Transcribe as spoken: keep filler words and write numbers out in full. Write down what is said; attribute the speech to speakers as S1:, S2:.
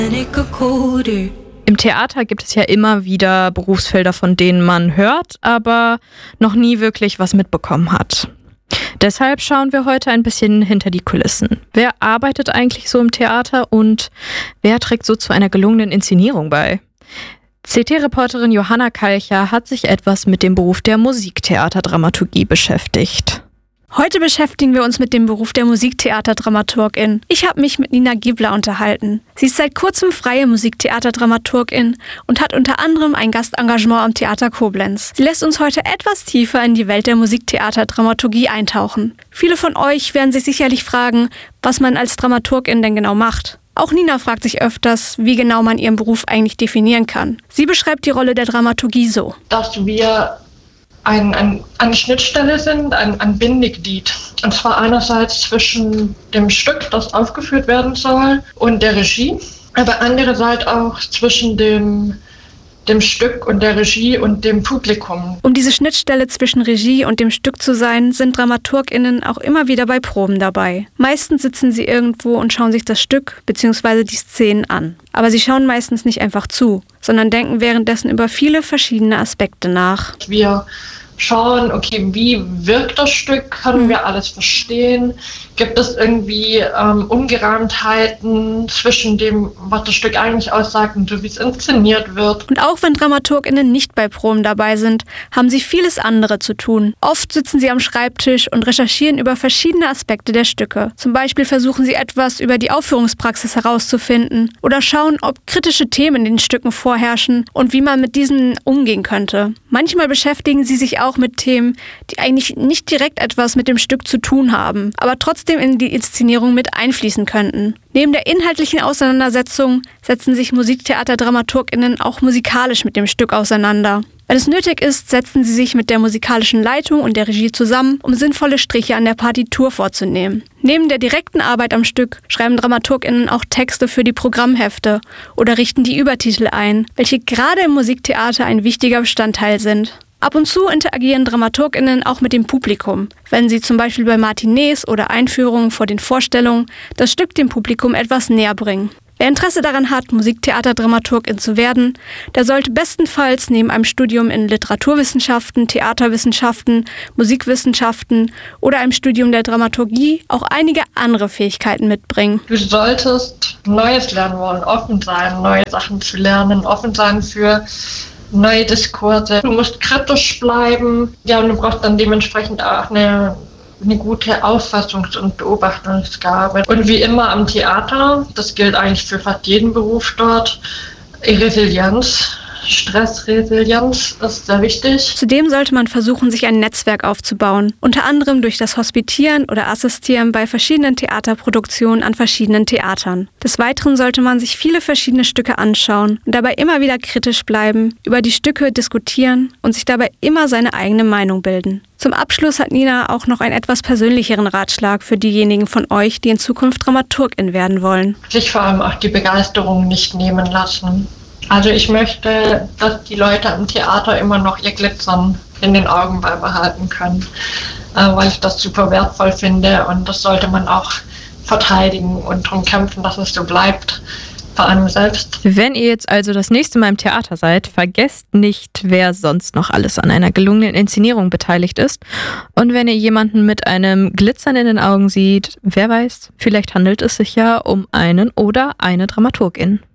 S1: Im Theater gibt es ja immer wieder Berufsfelder, von denen man hört, aber noch nie wirklich was mitbekommen hat. Deshalb schauen wir heute ein bisschen hinter die Kulissen. Wer arbeitet eigentlich so im Theater und wer trägt so zu einer gelungenen Inszenierung bei? C T-Reporterin Johanna Kalcher hat sich etwas mit dem Beruf der Musiktheaterdramaturgie beschäftigt.
S2: Heute beschäftigen wir uns mit dem Beruf der Musiktheaterdramaturgin. Ich habe mich mit Nina Giebler unterhalten. Sie ist seit kurzem freie Musiktheaterdramaturgin und hat unter anderem ein Gastengagement am Theater Koblenz. Sie lässt uns heute etwas tiefer in die Welt der Musiktheaterdramaturgie eintauchen. Viele von euch werden sich sicherlich fragen, was man als Dramaturgin denn genau macht. Auch Nina fragt sich öfters, wie genau man ihren Beruf eigentlich definieren kann. Sie beschreibt die Rolle der Dramaturgie so:
S3: Dass wir Ein, ein, eine Schnittstelle sind, ein, ein Bindeglied. Und zwar einerseits zwischen dem Stück, das aufgeführt werden soll, und der Regie, aber andererseits auch zwischen dem, dem Stück und der Regie und dem Publikum.
S2: Um diese Schnittstelle zwischen Regie und dem Stück zu sein, sind DramaturgInnen auch immer wieder bei Proben dabei. Meistens sitzen sie irgendwo und schauen sich das Stück bzw. die Szenen an. Aber sie schauen meistens nicht einfach zu, sondern denken währenddessen über viele verschiedene Aspekte nach.
S3: Wir schauen, okay, wie wirkt das Stück? Können wir alles verstehen? Gibt es irgendwie ähm, Ungereimtheiten zwischen dem, was das Stück eigentlich aussagt und so, wie es inszeniert wird?
S2: Und auch wenn DramaturgInnen nicht bei Proben dabei sind, haben sie vieles andere zu tun. Oft sitzen sie am Schreibtisch und recherchieren über verschiedene Aspekte der Stücke. Zum Beispiel versuchen sie etwas über die Aufführungspraxis herauszufinden oder schauen, ob kritische Themen in den Stücken vorherrschen und wie man mit diesen umgehen könnte. Manchmal beschäftigen sie sich auch mit Themen, die eigentlich nicht direkt etwas mit dem Stück zu tun haben, aber trotzdem in die Inszenierung mit einfließen könnten. Neben der inhaltlichen Auseinandersetzung setzen sich Musiktheaterdramaturginnen auch musikalisch mit dem Stück auseinander. Wenn es nötig ist, setzen sie sich mit der musikalischen Leitung und der Regie zusammen, um sinnvolle Striche an der Partitur vorzunehmen. Neben der direkten Arbeit am Stück schreiben DramaturgInnen auch Texte für die Programmhefte oder richten die Übertitel ein, welche gerade im Musiktheater ein wichtiger Bestandteil sind. Ab und zu interagieren DramaturgInnen auch mit dem Publikum, wenn sie zum Beispiel bei Matinees oder Einführungen vor den Vorstellungen das Stück dem Publikum etwas näher bringen. Wer Interesse daran hat, Musiktheaterdramaturgin zu werden, der sollte bestenfalls neben einem Studium in Literaturwissenschaften, Theaterwissenschaften, Musikwissenschaften oder einem Studium der Dramaturgie auch einige andere Fähigkeiten mitbringen.
S3: Du solltest Neues lernen wollen, offen sein, neue Sachen zu lernen, offen sein für neue Diskurse. Du musst kritisch bleiben. Ja, und du brauchst dann dementsprechend auch eine, eine gute Auffassungs- und Beobachtungsgabe. Und wie immer am Theater, das gilt eigentlich für fast jeden Beruf dort, Resilienz. Stressresilienz ist sehr wichtig.
S2: Zudem sollte man versuchen, sich ein Netzwerk aufzubauen, unter anderem durch das Hospitieren oder Assistieren bei verschiedenen Theaterproduktionen an verschiedenen Theatern. Des Weiteren sollte man sich viele verschiedene Stücke anschauen und dabei immer wieder kritisch bleiben, über die Stücke diskutieren und sich dabei immer seine eigene Meinung bilden. Zum Abschluss hat Nina auch noch einen etwas persönlicheren Ratschlag für diejenigen von euch, die in Zukunft Dramaturgin werden wollen.
S3: Sich vor allem auch die Begeisterung nicht nehmen lassen. Also ich möchte, dass die Leute am Theater immer noch ihr Glitzern in den Augen beibehalten können, äh, weil ich das super wertvoll finde und das sollte man auch verteidigen und darum kämpfen, dass es so bleibt, vor allem selbst.
S1: Wenn ihr jetzt also das nächste Mal im Theater seid, vergesst nicht, wer sonst noch alles an einer gelungenen Inszenierung beteiligt ist. Und wenn ihr jemanden mit einem Glitzern in den Augen seht, wer weiß, vielleicht handelt es sich ja um einen oder eine Dramaturgin.